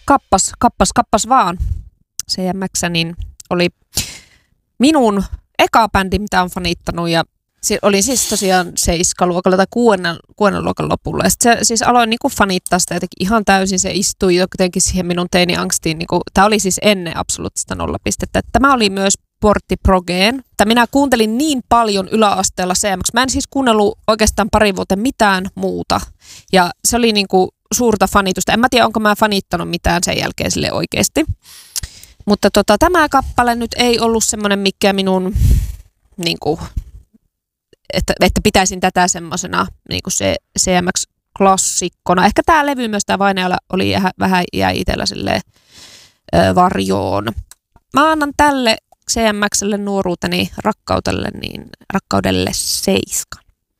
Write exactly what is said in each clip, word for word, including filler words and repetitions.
kappas, kappas, kappas vaan. C M X niin oli minun eka bändi, mitä on fanittanut ja olin siis tosiaan seiskaluokalla tai kuudennen, kuudennen luokan lopulla. Ja se, siis aloin niinku fanittaa sitä jotenkin ihan täysin. Se istui jotenkin siihen minun teini-angstiin. Niinku, tämä oli siis ennen absoluuttista nollapistettä. Tämä oli myös portti progeen. Minä kuuntelin niin paljon yläasteella C M X. Mä en siis kuunnellut oikeastaan pari vuotta mitään muuta. Ja se oli niinku suurta fanitusta. En mä tiedä, onko mä fanittanut mitään sen jälkeen sille oikeasti. Mutta tota, tämä kappale nyt ei ollut semmoinen, mikä minun... Niinku, Että, että pitäisin tätä semmoisena niin kuin se C M X-klassikkona. Ehkä tämä levy myös, tämä Vainajalla oli vähän jäi itsellä silleen ö, varjoon. Mä annan tälle C M X:lle nuoruuteni rakkaudelle, niin rakkaudelle seiskan.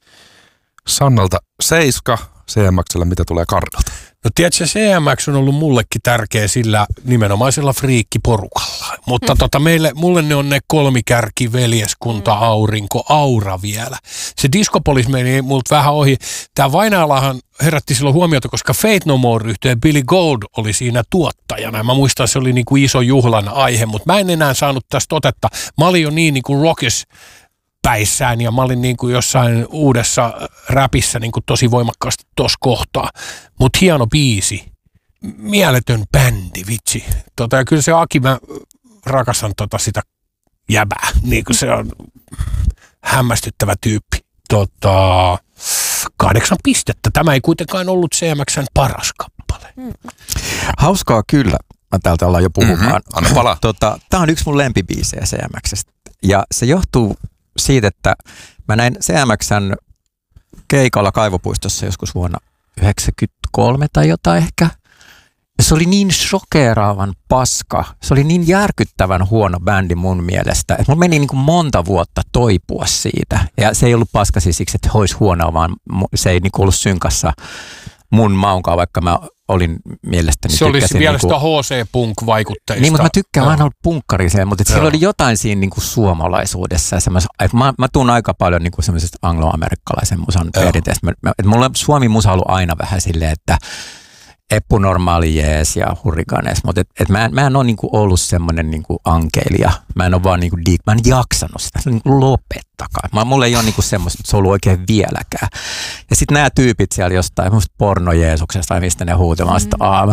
Sannalta seiska, C M X:lle mitä tulee Karnolta? No tiedätkö, C M X on ollut mullekin tärkeä sillä nimenomaisella friikkiporukalla. Mutta mm. tota, meille, mulle ne on ne kolmikärki, veljeskunta, aurinko, aura vielä. Se Discopolis meni multa vähän ohi. Tää Vainajalahan herätti silloin huomiota, koska Faith No More -yhtyeen Billy Gold oli siinä tuottajana. Mä muistan, se oli niinku iso juhlan aihe, mutta mä en enää saanut tästä otetta. Mä olin jo niin niinku rockis päissään ja mä olin niin kuin jossain uudessa räpissä niin kuin tosi voimakkaasti tossa kohtaa. Mutta hieno biisi. Mieletön bändi, vitsi. Tota, ja kyllä se Aki, mä rakastan tota sitä jäbää. Niin kuin se on hämmästyttävä tyyppi. Tota, kahdeksan pistettä. Tämä ei kuitenkaan ollut C M X:n paras kappale. Mm. Hauskaa kyllä. Mä täältä ollaan jo puhumaan. Mm-hmm. Anna palaa. Tota, tää on yksi mun lempibiisejä C M X:stä. Ja se johtuu siitä, että mä näin C M X:n keikalla Kaivopuistossa joskus vuonna yhdeksänkymmentäkolme tai jotain ehkä. Ja se oli niin shokeeraavan paska. Se oli niin järkyttävän huono bändi mun mielestä. Että mulla meni niin kuin monta vuotta toipua siitä. Ja se ei ollut paska siis siksi, että he olisi huonoa, vaan se ei niin kuin ollut synkassa mun maunkaan, vaikka mä olin mielestäni... Se olisi vielä niinku, sitä H C-punk-vaikutteista. Niin, mutta mä tykkään aina ollut punkkari siellä, mutta siellä oli jotain siinä niinku suomalaisuudessa. Että mä, mä tuun aika paljon niinku semmoisesta anglo-amerikkalaisen musan perinteestä. Mulla Suomi-musa on ollut aina vähän silleen, että Eppu Normaali jees ja Hurrikanes, mutta et, et mä, en, mä en ole niinku ollut semmoinen niinku ankeilija. Mä en ole vaan niinku diik, mä en jaksanut sitä, niinku lopettakaa. Mä, mulla ei ole niinku semmoista, että se on ollut oikein vieläkään. Ja sitten nämä tyypit siellä jostain, musta porno-Jeesuksesta tai mistä ne huutamaan, mm. aah,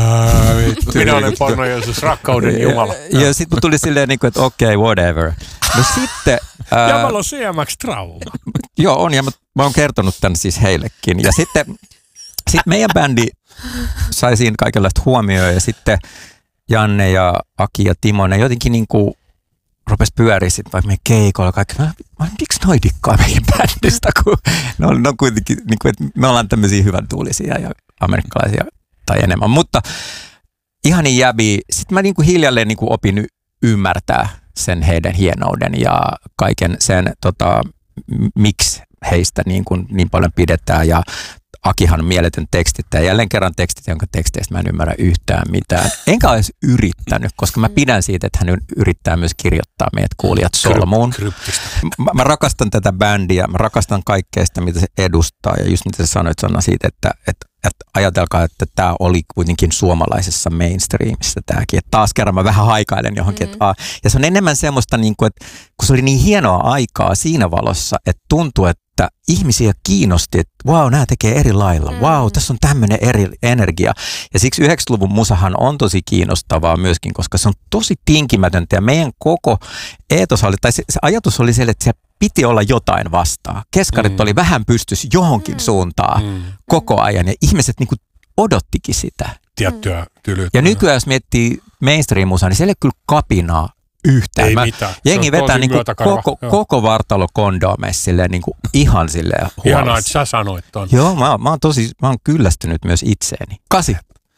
minä olen porno-Jeesus, rakkauden Jumala. Ja, ja sitten tuli silleen, niinku, että okei, okay, whatever. No sitten... Ja mä olen C M X-trauma. Joo, on, ja mä, mä oon kertonut tämän siis heillekin. Ja sitten sit meidän bändi sai siinä kaikenlaista huomioon, ja sitten Janne ja Aki ja Timo, ne jotenkin niinku rupesi pyöriä sitten vaikka meidän keikoilla kaikki. Mä, mä miksi noi dikkaa meidän bändistä, kun ne on, ne on kuitenkin, niinku, että me ollaan tämmöisiä hyvän tuulisia ja amerikkalaisia tai enemmän. Mutta ihan niin jäbi. Sitten mä niinku hiljalleen niinku opin ymmärtää sen heidän hienouden ja kaiken sen, tota, miksi heistä niin, kuin niin paljon pidetään. Ja Akihan on mieletön tekstittäjä. Jälleen kerran tekstit, jonka teksteistä mä en ymmärrä yhtään mitään. Enkä olisi yrittänyt, koska mä pidän siitä, että hän yrittää myös kirjoittaa meidät kuulijat solmuun. Mä, mä rakastan tätä bändiä, mä rakastan kaikkea sitä, mitä se edustaa. Ja just mitä sä sanoit, Sanna, siitä, että, että, että ajatelkaa, että tämä oli kuitenkin suomalaisessa mainstreamissa tämäkin. Että taas kerran mä vähän haikailen johonkin. Mm. Että, a, ja se on enemmän semmoista, niin kuin, että kun se oli niin hienoa aikaa siinä valossa, että tuntuu, että ihmisiä kiinnosti, että vau, wow, nämä tekee eri lailla. Vau, wow, tässä on tämmöinen eri energia. Ja siksi yhdeksänkymmentäluvun musahan on tosi kiinnostavaa myöskin, koska se on tosi tinkimätöntä. Ja meidän koko eetos oli, tai se, se ajatus oli siellä, että se piti olla jotain vastaan. Keskarit mm. oli vähän pystys johonkin mm. suuntaan mm. koko ajan. Ja ihmiset niin kuin odottikin sitä. Tiettyä tylyyttä. Ja nykyään, jos miettii mainstream-musaa, niin siellä ei kyllä kapinaa yhtään. Ei mä, mitään. Jengi vetää niinku koko, koko vartalo kondomeissa silleen niinku ihan silleen huolessa. Ihanaa, että sä sanoit ton. Joo, mä, mä, oon tosi, mä oon kyllästynyt myös itseeni. Kasi.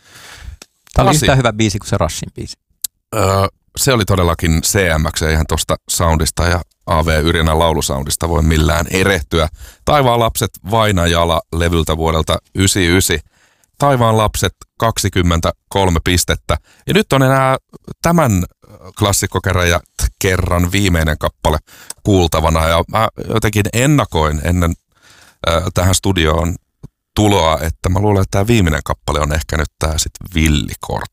Tämä oli yhtä hyvä biisi kuin se Rushin biisi. Öö, se oli todellakin C M X, eihän tosta soundista ja A V Yrjänän laulusoundista voi millään erehtyä. Taivaan lapset Vainajala levyltä vuodelta yhdeksänkymmentäyhdeksän. Taivaan lapset kaksikymmentäkolme pistettä. Ja nyt on enää tämän klassikkokerran kerran viimeinen kappale kuultavana. Ja mä jotenkin ennakoin ennen äh, tähän studioon tuloa, että mä luulen, että tämä viimeinen kappale on ehkä nyt tämä sitten villikortti.